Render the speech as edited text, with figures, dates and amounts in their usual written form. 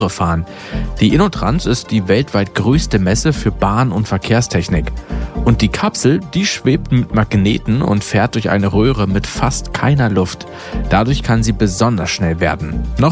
Röhre fahren. Die InnoTrans ist die weltweit größte Messe für Bahn- und Verkehrstechnik. Und die Kapsel, die schwebt mit Magneten und fährt durch eine Röhre mit fast keiner Luft. Dadurch kann sie besonders schnell werden. Noch